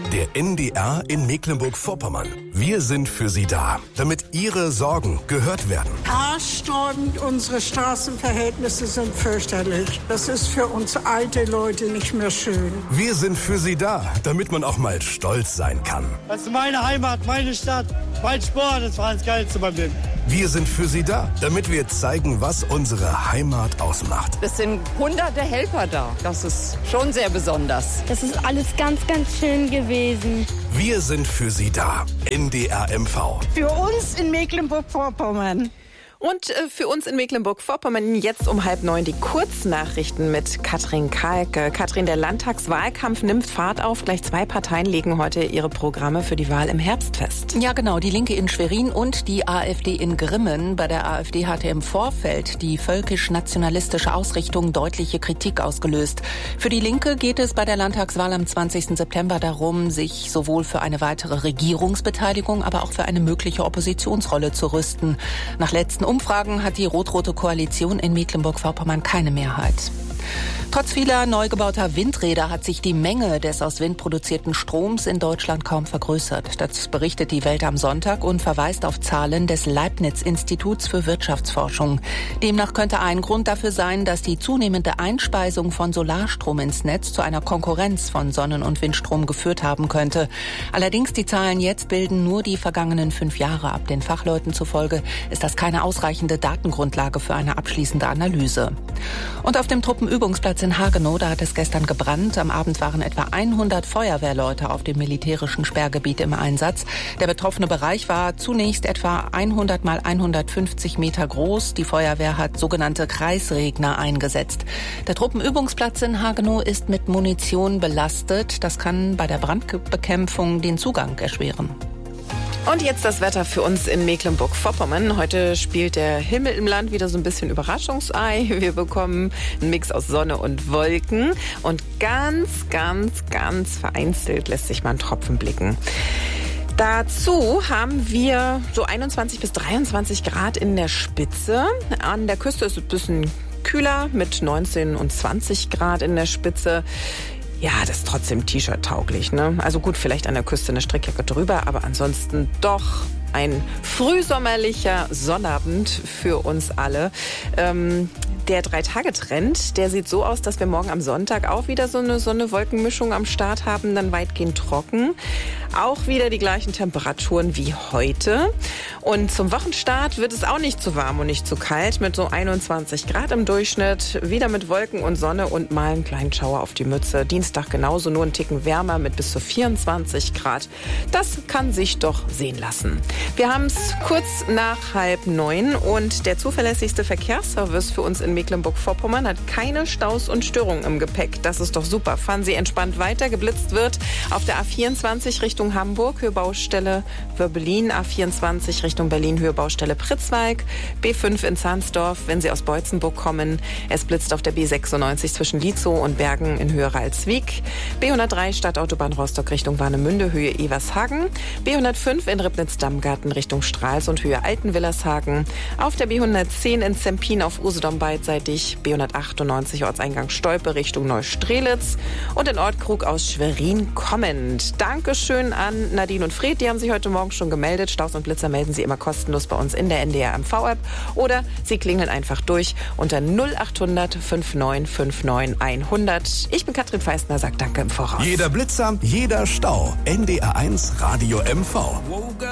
Der NDR in Mecklenburg-Vorpommern. Wir sind für Sie da, damit Ihre Sorgen gehört werden. Haarsträubend, unsere Straßenverhältnisse sind fürchterlich. Das ist für uns alte Leute nicht mehr schön. Wir sind für Sie da, damit man auch mal stolz sein kann. Das ist meine Heimat, meine Stadt, mein Sport, das war das Geilste beim Leben. Wir sind für Sie da, damit wir zeigen, was unsere Heimat ausmacht. Es sind hunderte Helfer da. Das ist schon sehr besonders. Das ist alles ganz, ganz schön gewesen. Wir sind für Sie da. NDR MV. Für uns in Mecklenburg-Vorpommern. Und für uns in Mecklenburg-Vorpommern jetzt um 8:30 die Kurznachrichten mit Katrin Kalke. Katrin, der Landtagswahlkampf nimmt Fahrt auf. Gleich 2 Parteien legen heute ihre Programme für die Wahl im Herbst fest. Ja, genau. Die Linke in Schwerin und die AfD in Grimmen. Bei der AfD hatte im Vorfeld die völkisch-nationalistische Ausrichtung deutliche Kritik ausgelöst. Für die Linke geht es bei der Landtagswahl am 20. September darum, sich sowohl für eine weitere Regierungsbeteiligung, aber auch für eine mögliche Oppositionsrolle zu rüsten. Nach letzten Umfragen hat die rot-rote Koalition in Mecklenburg-Vorpommern keine Mehrheit. Trotz vieler neu gebauter Windräder hat sich die Menge des aus Wind produzierten Stroms in Deutschland kaum vergrößert. Das berichtet die Welt am Sonntag und verweist auf Zahlen des Leibniz-Instituts für Wirtschaftsforschung. Demnach könnte ein Grund dafür sein, dass die zunehmende Einspeisung von Solarstrom ins Netz zu einer Konkurrenz von Sonnen- und Windstrom geführt haben könnte. Allerdings die Zahlen jetzt bilden nur die vergangenen 5 Jahre ab. Den Fachleuten zufolge ist das keine ausreichende Datengrundlage für eine abschließende Analyse. Und auf dem Truppenübungsplatz in Hagenow, da hat es gestern gebrannt. Am Abend waren etwa 100 Feuerwehrleute auf dem militärischen Sperrgebiet im Einsatz. Der betroffene Bereich war zunächst etwa 100 mal 150 Meter groß. Die Feuerwehr hat sogenannte Kreisregner eingesetzt. Der Truppenübungsplatz in Hagenow ist mit Munition belastet. Das kann bei der Brandbekämpfung den Zugang erschweren. Und jetzt das Wetter für uns in Mecklenburg-Vorpommern. Heute spielt der Himmel im Land wieder so ein bisschen Überraschungsei. Wir bekommen einen Mix aus Sonne und Wolken. Und ganz, ganz, ganz vereinzelt lässt sich mal ein Tropfen blicken. Dazu haben wir so 21 bis 23 Grad in der Spitze. An der Küste ist es ein bisschen kühler mit 19 und 20 Grad in der Spitze. Ja, das ist trotzdem T-Shirt-tauglich, ne? Also gut, vielleicht an der Küste eine Strickjacke drüber, aber ansonsten doch ein frühsommerlicher Sonnabend für uns alle. Der 3-Tage-Trend, der sieht so aus, dass wir morgen am Sonntag auch wieder so eine Sonne-Wolken-Mischung am Start haben, dann weitgehend trocken. Auch wieder die gleichen Temperaturen wie heute. Und zum Wochenstart wird es auch nicht zu warm und nicht zu kalt, mit so 21 Grad im Durchschnitt. Wieder mit Wolken und Sonne und mal einen kleinen Schauer auf die Mütze. Dienstag genauso, nur einen Ticken wärmer mit bis zu 24 Grad. Das kann sich doch sehen lassen. Wir haben es kurz nach 8:30 und der zuverlässigste Verkehrsservice für uns in Mecklenburg-Vorpommern hat keine Staus und Störungen im Gepäck. Das ist doch super. Fahren Sie entspannt weiter. Geblitzt wird auf der A24 Richtung Hamburg, Höhebaustelle Wörbelin, A24 Richtung Berlin, Höhebaustelle Pritzwalk, B5 in Zahnsdorf, wenn Sie aus Beutzenburg kommen. Es blitzt auf der B96 zwischen Lietzow und Bergen in Höhe Ralswiek, B103 Stadtautobahn Rostock Richtung Warnemünde, Höhe Evershagen, B105 in Ribnitz-Dammgarten Richtung Stralsund, Höhe Altenwillershagen, auf der B110 in Zempin auf Usedom beidseitig, B198 Ortseingang Stolpe Richtung Neustrelitz und in Ortkrug aus Schwerin kommend. Dankeschön an Nadine und Fred, die haben sich heute Morgen schon gemeldet. Staus und Blitzer melden Sie immer kostenlos bei uns in der NDR MV-App oder Sie klingeln einfach durch unter 0800 5959 100. Ich bin Katrin Feistner, sag danke im Voraus. Jeder Blitzer, jeder Stau. NDR 1 Radio MV.